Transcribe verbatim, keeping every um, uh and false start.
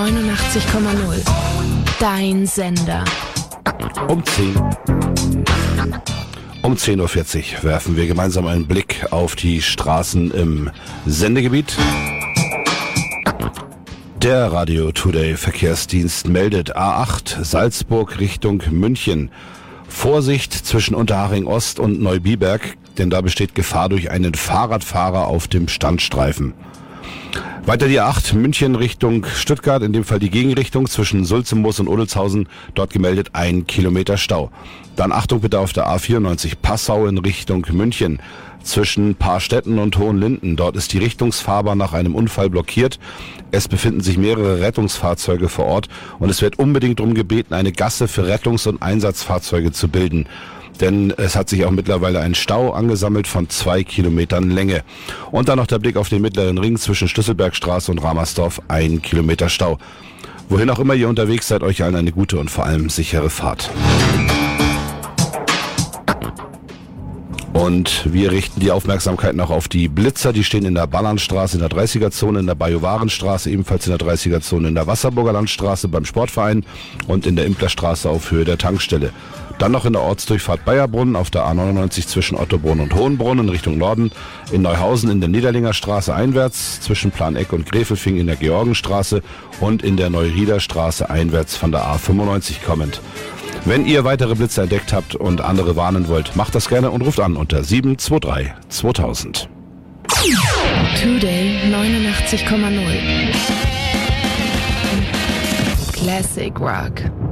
neunundachtzig Komma null. Dein Sender. Um zehn. Um zehn Uhr vierzig werfen wir gemeinsam einen Blick auf die Straßen im Sendegebiet. Der Radio Today Verkehrsdienst meldet A acht Salzburg Richtung München. Vorsicht zwischen Unterhaching Ost und Neubiberg, denn da besteht Gefahr durch einen Fahrradfahrer auf dem Standstreifen. Weiter die A acht München Richtung Stuttgart, in dem Fall die Gegenrichtung zwischen Sulzemoos und Odelshausen, dort gemeldet ein Kilometer Stau. Dann Achtung bitte auf der A vierundneunzig Passau in Richtung München. Zwischen Paarstetten und Hohenlinden, dort ist die Richtungsfahrbahn nach einem Unfall blockiert. Es befinden sich mehrere Rettungsfahrzeuge vor Ort und es wird unbedingt darum gebeten, eine Gasse für Rettungs- und Einsatzfahrzeuge zu bilden. Denn es hat sich auch mittlerweile ein Stau angesammelt von zwei Kilometern Länge. Und dann noch der Blick auf den mittleren Ring zwischen Schlüsselbergstraße und Ramersdorf, ein Kilometer Stau. Wohin auch immer ihr unterwegs seid, euch allen eine gute und vor allem sichere Fahrt. Und wir richten die Aufmerksamkeit noch auf die Blitzer, die stehen in der Ballernstraße in der dreißiger-Zone, in der Bajuwarenstraße, ebenfalls in der dreißiger-Zone, in der Wasserburger Landstraße beim Sportverein und in der Implerstraße auf Höhe der Tankstelle. Dann noch in der Ortsdurchfahrt Bayerbrunnen auf der A neunundneunzig zwischen Ottobrunn und Hohenbrunn in Richtung Norden, in Neuhausen in der Niederlinger Straße einwärts zwischen Planeck und Gräfelfing in der Georgenstraße und in der Neurieder Straße einwärts von der A fünfundneunzig kommend. Wenn ihr weitere Blitze entdeckt habt und andere warnen wollt, macht das gerne und ruft an unter sieben zwei drei zweitausend. Today neunundachtzig Komma null. Classic Rock.